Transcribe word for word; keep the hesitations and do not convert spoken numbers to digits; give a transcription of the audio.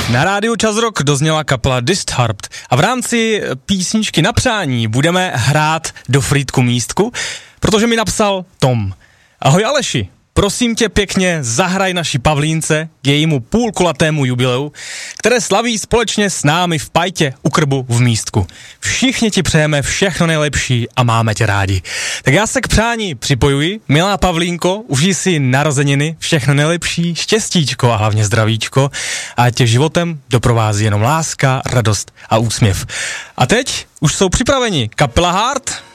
Na rádiu Čas Rock dozněla kapela Disturbed a v rámci písničky Na přání budeme hrát do Frýdku místku, protože mi napsal Tom. Ahoj Aleši, prosím tě pěkně, zahraj naší Pavlínce k jejímu půlkulatému jubileu, které slaví společně s námi v Pajtě u Krbu v místku. Všichni ti přejeme všechno nejlepší a máme tě rádi. Tak já se k přání připojuji. Milá Pavlínko, užij si narozeniny, všechno nejlepší, štěstíčko a hlavně zdravíčko a tě životem doprovází jenom láska, radost a úsměv. A teď už jsou připraveni kapela Hard.